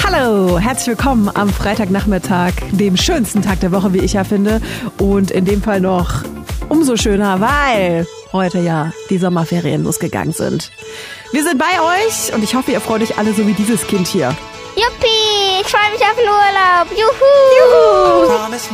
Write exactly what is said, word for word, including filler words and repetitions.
Hallo, herzlich willkommen am Freitagnachmittag, dem schönsten Tag der Woche, wie ich ja finde. Und in dem Fall noch umso schöner, weil heute ja die Sommerferien losgegangen sind. Wir sind bei euch und ich hoffe, ihr freut euch alle so wie dieses Kind hier. Juppie, ich freue mich auf den Urlaub. Juhu! Juhu!